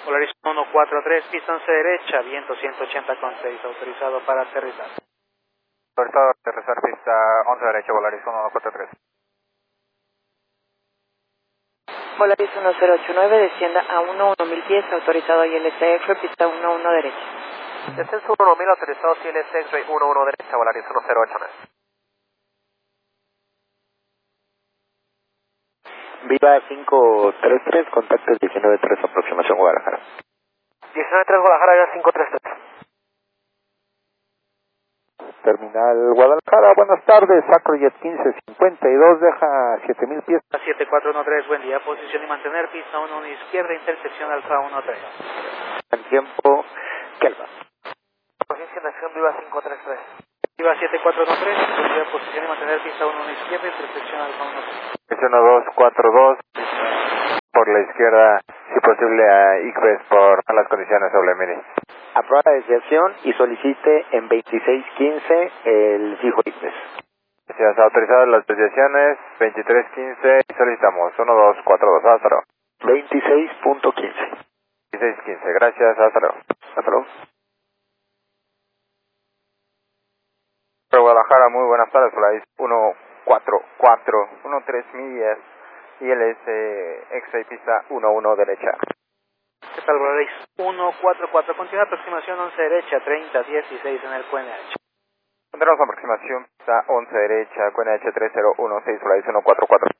Polaris 143, pista 11 derecha, viento 180,6, autorizado para aterrizar. Autorizado a aterrizar pista 11 derecha, Polaris 143. Polaris 1089, descienda a 11.000 pies, autorizado ILS-X-ray, pista 11 derecha. Descenso 1000, autorizado ILS-X-ray 11 derecha, Polaris 1089. Viva 533, contacto 19-3, aproximación Guadalajara. 19-3 Guadalajara, ya 533. Terminal Guadalajara, buenas tardes, Acrojet 1552, deja 7000 pies. 7413, buen día, posición y mantener, pista 11 izquierda, intersección Alfa 13. En tiempo, Kelva. Posición de acción Viva 533. Viva 7413, buen día, posición y mantener, pista 11 izquierda, intersección Alfa 13. 1242, por la izquierda, si posible a ICBES por malas condiciones WMD. Aprueba la desviación y solicite en 2615 el fijo ICBES. Gracias, autorizadas las desviaciones, 2315 y solicitamos 1242, hasta luego. 26.15. 2615, gracias, hasta luego. Hasta luego. Guadalajara, muy buenas tardes, Polaris 144, 13 millas, ILS X-ray pista 11 derecha. ¿Qué tal, Polaris 144, continúa aproximación 11 derecha, 3016 en el QNH. Continuamos aproximación pista 11 derecha, QNH 3016, Polaris 144.